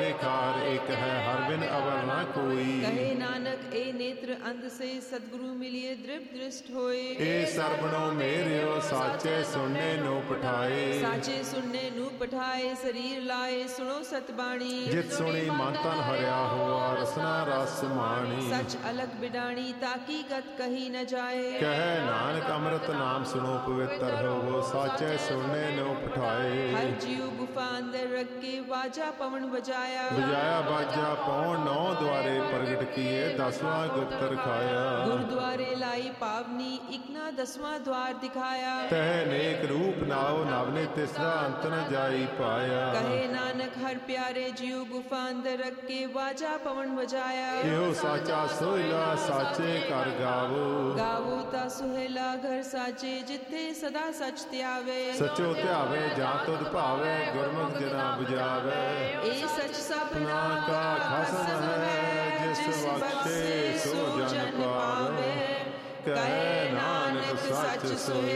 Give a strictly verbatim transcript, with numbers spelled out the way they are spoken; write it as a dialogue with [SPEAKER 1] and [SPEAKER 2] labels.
[SPEAKER 1] बेकार एक है हर बिन अवर न कोई।
[SPEAKER 2] कहे नानक ए नेत्र अंध से सतगुरु मिलिए दृढ़ दृष्ट होए।
[SPEAKER 1] ए सरबणों मेरियो साचे सुनने नो पठाए।
[SPEAKER 2] साचे सुनने नू पठाए शरीर लाए सुनो सतबाणी।
[SPEAKER 1] जित सुनी मन तन हरिया हुआ रसना रस माणी।
[SPEAKER 2] सच अलग बिडाणी ताकी गत कही न जाए।
[SPEAKER 1] कहे नानक अमृत नाम सुनो पवित्र होवो साचे सुनने नो पठाए।
[SPEAKER 2] हर जीव गुफा अंदर रख के बाजा पवन बजाया।
[SPEAKER 1] बजाया बाजा पौन नौ द्वारे प्रगट किए दसवां गुप्त रखाया।
[SPEAKER 2] गुरुद्वारे लाई पावनी इकना दसवां द्वार दिखाया।
[SPEAKER 1] तह नेक रूप नाव नवने तीसरा अंत न जाई पाया।
[SPEAKER 2] कहे नानक हर प्यारे जीव गुफा अंदर रख के बाजा पवन बजाया।
[SPEAKER 1] यो साचा सोहिला साचे कर गावो।
[SPEAKER 2] गावो ता सुहेला घर साचे जिथे सदा सच त्यावे।
[SPEAKER 1] सचो त्यावे जा तुध भावे गुरमुख जना बुझावे।
[SPEAKER 2] ए सच सपना
[SPEAKER 1] का खसम है जिस बख्शे सो जन पावे। कहे नानक सच सोए